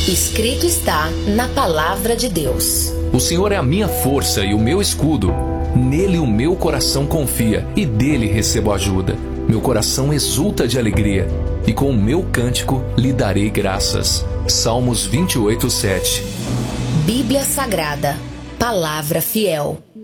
Escrito está na palavra de Deus. O Senhor é a minha força e o meu escudo. Nele o meu coração confia e dele recebo ajuda. Meu coração exulta de alegria e com o meu cântico lhe darei graças. Salmos 28:7. Bíblia Sagrada, palavra fiel.